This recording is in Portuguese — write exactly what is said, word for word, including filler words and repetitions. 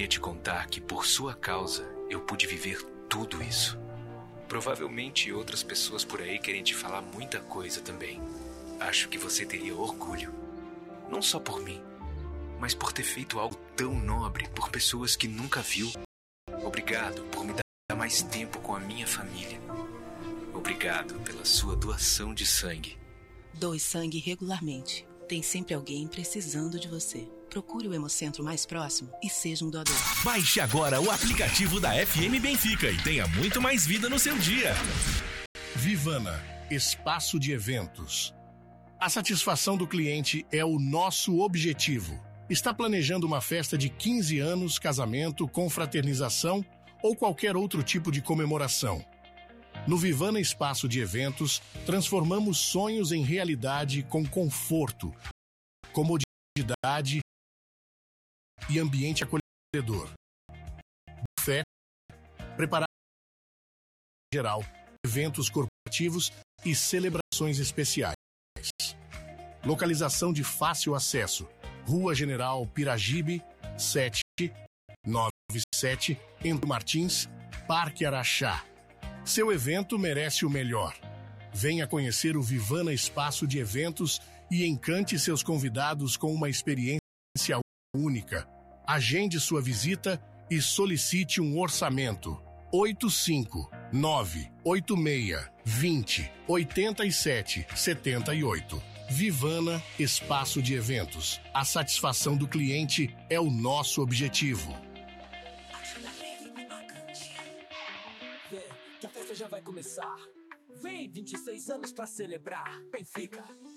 queria te contar que por sua causa eu pude viver tudo isso. Provavelmente outras pessoas por aí querem te falar muita coisa também. Acho que você teria orgulho. Não só por mim, mas por ter feito algo tão nobre por pessoas que nunca viu. Obrigado por me dar mais tempo com a minha família. Obrigado pela sua doação de sangue. Doe sangue regularmente. Tem sempre alguém precisando de você. Procure o Hemocentro mais próximo e seja um doador. Baixe agora o aplicativo da F M Benfica e tenha muito mais vida no seu dia. Vivana, espaço de eventos. A satisfação do cliente é o nosso objetivo. Está planejando uma festa de quinze anos, casamento, confraternização ou qualquer outro tipo de comemoração? No Vivana Espaço de Eventos, transformamos sonhos em realidade com conforto, comodidade e ambiente acolhedor. Buffet, preparado geral, eventos corporativos e celebrações especiais. Localização de fácil acesso. Rua General Piragibe, sete nove sete, entre Martins, Parque Araxá. Seu evento merece o melhor. Venha conhecer o Vivana Espaço de Eventos e encante seus convidados com uma experiência única. Agende sua visita e solicite um orçamento. oito cinco nove oito seis vinte oitenta e sete setenta e oito. Vivana Espaço de Eventos. A satisfação do cliente é o nosso objetivo. Vê que a festa já vai começar. Vem, vinte e seis anos pra celebrar. Benfica,